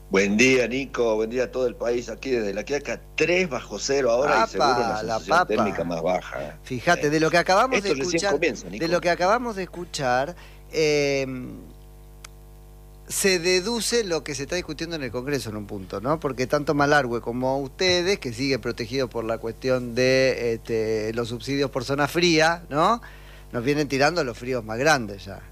Buen día, Nico. Buen día a todo el país. Aquí desde La Quiaca, 3 bajo cero ahora y seguro una ¡Apa! La sensación térmica papa. más baja. Fíjate, de lo que acabamos de Esto recién escuchar, comienza, de Nico. lo que acabamos de escuchar, eh, se deduce lo que se está discutiendo en el Congreso en un punto, ¿no? Porque tanto Malargüe como ustedes, que sigue protegido por la cuestión de los subsidios por zona fría, ¿no? Nos vienen tirando los fríos más grandes ya.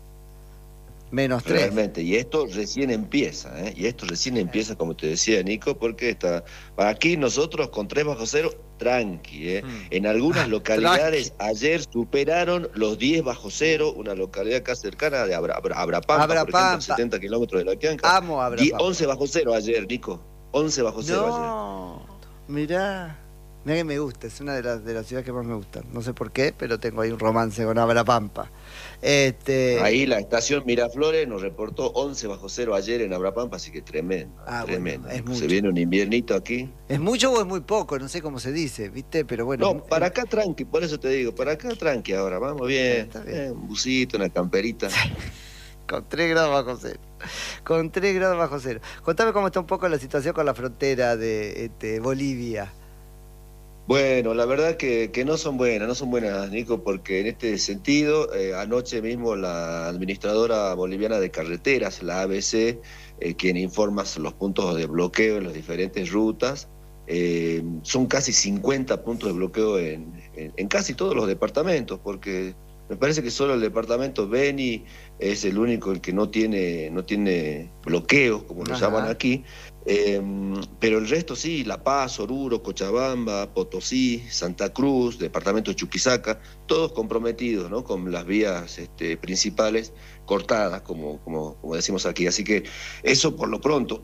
-3. Realmente. Y esto recién empieza, ¿eh? Y esto recién empieza, como te decía, Nico, porque aquí nosotros con 3 bajo cero, tranqui, ¿eh? En algunas localidades ayer superaron los 10 bajo cero, una localidad acá cercana de Abrapampa, por ejemplo, a 70 kilómetros de La Quiaca. Amo Abrapampa. 11 bajo cero ayer, Nico. 11 bajo cero ayer. No, mirá que me gusta, es una de las ciudades que más me gustan. No sé por qué, pero tengo ahí un romance con Abrapampa. Ahí la estación Miraflores nos reportó 11 bajo cero ayer en Abrapampa, así que tremendo, tremendo. Bueno, es mucho. Se viene un inviernito aquí. ¿Es mucho o es muy poco? No sé cómo se dice, ¿viste? Pero bueno. No, para acá tranqui, por eso te digo, para acá tranqui ahora, vamos bien. Está bien. Un busito, una camperita. Con 3 grados bajo cero. Con 3 grados bajo cero. Contame cómo está un poco la situación con la frontera de Bolivia. Bueno, la verdad que no son buenas, Nico, porque en este sentido, anoche mismo la administradora boliviana de carreteras, la ABC, quien informa los puntos de bloqueo en las diferentes rutas, son casi 50 puntos de bloqueo en casi todos los departamentos, porque me parece que solo el departamento Beni es el único el que no tiene bloqueos, como lo llaman aquí. Pero el resto sí, La Paz, Oruro, Cochabamba, Potosí, Santa Cruz, departamento de Chuquisaca, todos comprometidos, ¿no? Con las vías principales cortadas, como decimos aquí. Así que eso por lo pronto.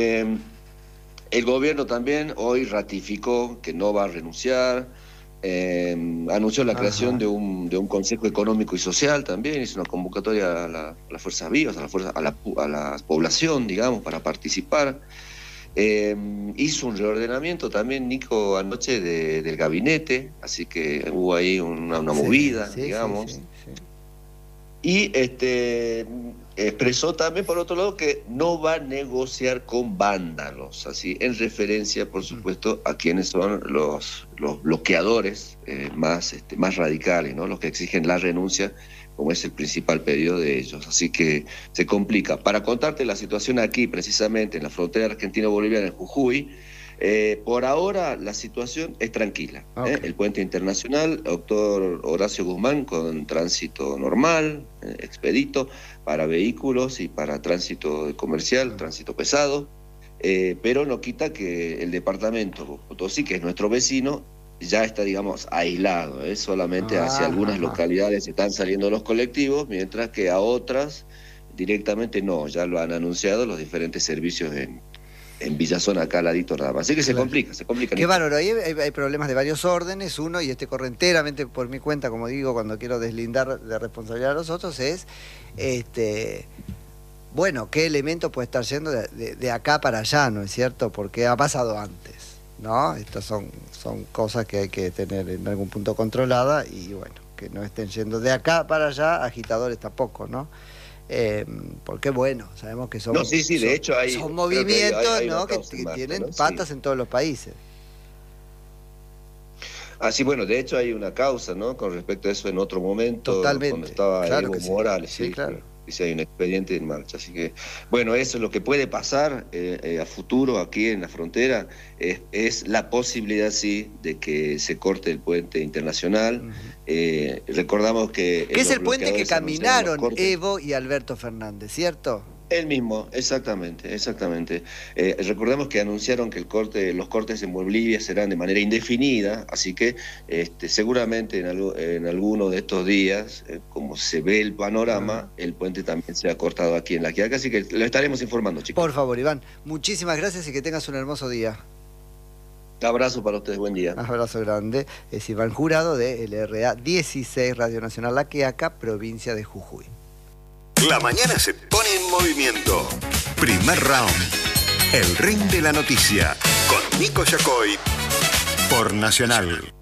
El gobierno también hoy ratificó que no va a renunciar. Anunció la creación de un Consejo Económico y Social también, hizo una convocatoria a las fuerzas vivas, a la población, digamos, para participar. Hizo un reordenamiento también, Nico, anoche del gabinete, así que hubo ahí una movida, digamos. Sí. Y expresó también, por otro lado, que no va a negociar con vándalos, así en referencia, por supuesto, a quienes son los bloqueadores más radicales, ¿no? Los que exigen la renuncia, como es el principal pedido de ellos. Así que se complica. Para contarte la situación aquí, precisamente, en la frontera argentino-boliviana, en Jujuy, por ahora la situación es tranquila. El puente internacional, doctor Horacio Guzmán, con tránsito normal, expedito, para vehículos y para tránsito comercial, tránsito pesado, pero no quita que el departamento Potosí, que es nuestro vecino, ya está, digamos, aislado, solamente hacia algunas localidades están saliendo los colectivos, mientras que a otras directamente no, ya lo han anunciado los diferentes servicios en Villazón, acá al ladito nada más. Así que se complica. Qué bárbaro, ahí hay problemas de varios órdenes. Uno, y corre enteramente por mi cuenta, como digo, cuando quiero deslindar de responsabilidad a los otros, es bueno, qué elemento puede estar yendo de acá para allá, ¿no es cierto? Porque ha pasado antes, ¿no? Estas son cosas que hay que tener en algún punto controlada, y bueno, que no estén yendo de acá para allá agitadores tampoco, ¿no? Porque bueno, sabemos que son, de hecho son movimientos, hay ¿no? que Marta, tienen, ¿no? patas en todos los países. Sí, bueno, de hecho hay una causa, ¿no? Con respecto a eso en otro momento. Totalmente. Cuando estaba Evo Morales, sí, claro. Y si hay un expediente en marcha. Así que, bueno, eso es lo que puede pasar a futuro aquí en la frontera. Es la posibilidad, sí, de que se corte el puente internacional. Recordamos que es el puente que caminaron Evo y Alberto Fernández, ¿cierto? El mismo, exactamente. Recordemos que anunciaron que los cortes en Bolivia serán de manera indefinida, así que seguramente en alguno de estos días, como se ve el panorama, el puente también se ha cortado aquí en La Quiaca, así que lo estaremos informando, chicos. Por favor, Iván, muchísimas gracias y que tengas un hermoso día. Abrazo para ustedes, buen día. Abrazo grande. Es Iván Jurado de LRA 16, Radio Nacional La Quiaca, provincia de Jujuy. La mañana se pone en movimiento. Primer round. El ring de la noticia. Con Nico Yacoy. Por Nacional.